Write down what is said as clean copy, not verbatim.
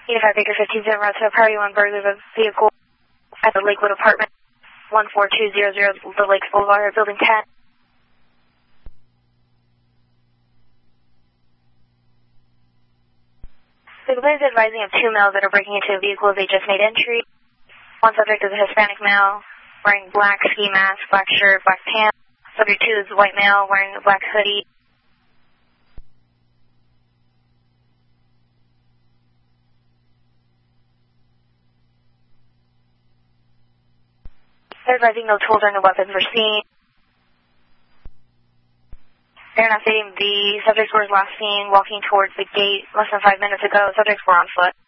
85 Baker 15 route to a priority 1 burglary of a vehicle at the Lakewood apartment, 14200, the Lakes Boulevard, building 10. The police is advising of 2 males that are breaking into a vehicle as they just made entry. One subject is a Hispanic male wearing black ski mask, black shirt, black pants. Subject 2 is a white male wearing a black hoodie. They're advising no tools or no weapons were seen. They're now stating the subjects were last seen walking towards the gate less than 5 minutes ago. Subjects were on foot.